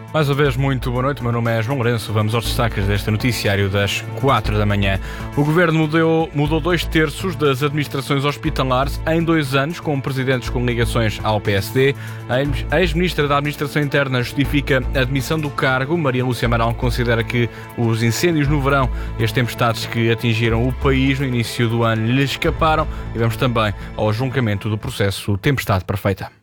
Mais uma vez, muito boa noite. O meu nome é João Lourenço. Vamos aos destaques deste noticiário das 4 da manhã. O Governo mudou 2/3 das administrações hospitalares em 2 anos, com presidentes com ligações ao PSD. A ex-ministra da Administração Interna justifica a admissão do cargo. Maria Lúcia Amaral considera que os incêndios no verão e as tempestades que atingiram o país no início do ano lhe escaparam. E vamos também ao julgamento do processo Tempestade Perfeita.